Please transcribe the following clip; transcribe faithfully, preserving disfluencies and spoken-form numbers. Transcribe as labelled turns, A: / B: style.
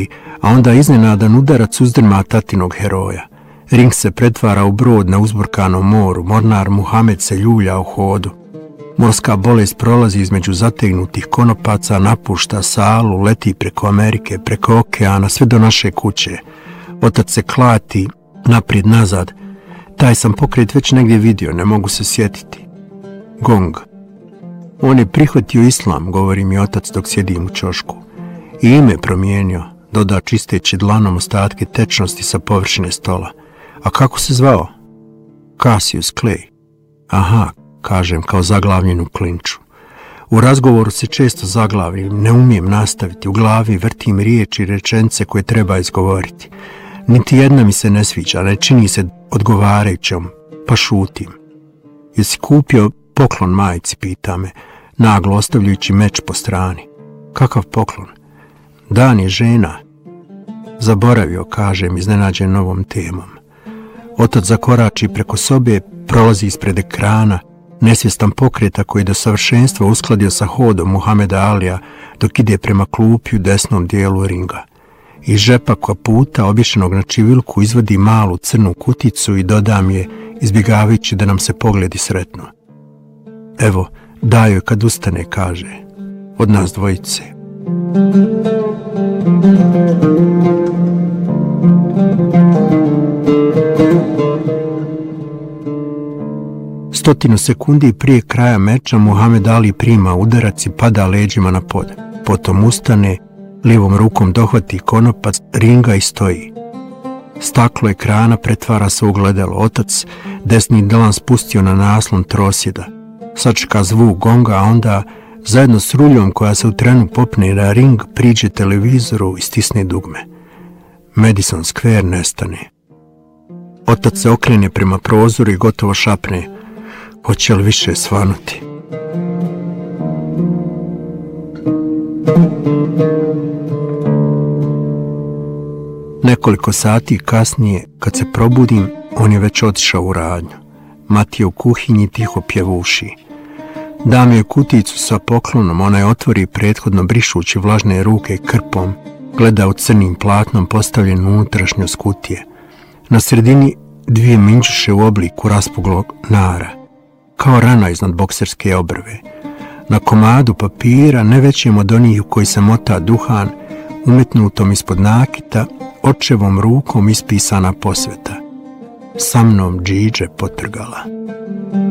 A: zastavi, a onda iznenadan udarac uzdrma tatinog heroja. Ring se pretvara u brod na uzburkanom moru, mornar Muhamed se ljulja u hodu. Morska bolest prolazi između zategnutih konopaca, napušta salu, leti preko Amerike, preko okeana, sve do naše kuće. Otac se klati, naprijed, nazad. Taj sam pokret već negdje vidio, ne mogu se sjetiti. Gong. On je prihvatio islam, govori mi otac dok sjedim u ćošku. I ime promijenio, doda čisteći dlanom ostatke tečnosti sa površine stola. A kako se zvao? Cassius Clay. Aha, kažem kao zaglavljen u klinču. U razgovoru se često zaglavim, ne umijem nastaviti, u glavi vrtim riječi i rečenice koje treba izgovoriti. Niti jedna mi se ne sviđa, ne čini se odgovarajućom, pa šutim. Jesi kupio poklon majci, pita me, naglo ostavljajući meč po strani. Kakav poklon? Dan je žena. Zaboravio, kažem, iznenađen novom temom. Otac zakorači preko sobe, prolazi ispred ekrana, nesvjestan pokreta koji do savršenstva uskladio sa hodom Muhameda Alija dok ide prema klupi u desnom dijelu ringa. Iz žepa kaputa, obješenog na čivilku, izvadi malu crnu kuticu i doda mi je, izbjegavajući da nam se pogledi sretno. Evo, daj joj kad ustane, kaže, od nas dvojice. Stotinu sekundi prije kraja meča Muhamed Ali prima udarac i pada leđima na pod. Potom ustane, lijevom rukom dohvati konopac ringa i stoji. Staklo ekrana pretvara se u gledalo. Otac desni dlan spustio na naslon trosjeda. Sačeka zvuk gonga, a onda zajedno s ruljom koja se u trenu popne na ring priđe televizoru i stisne dugme. Madison Square nestane. Otac se okrene prema prozoru i gotovo šapne. Hoće li više svanuti? Nekoliko sati kasnije, kad se probudim, on je već otišao u radnju. Mati je u kuhinji tiho pjevuši. Dam joj kuticu sa poklonom, ona je otvori prethodno brišući vlažne ruke krpom, gleda u crnim platnom postavljenu unutrašnjost kutije. Na sredini dvije minđuše u obliku raspuglog nara, kao rana iznad bokserske obrve. Na komadu papira, ne većem od onih u koji se mota duhan, umetnutom ispod nakita, očevom rukom ispisana posveta. Sa mnom džiđe potrgala.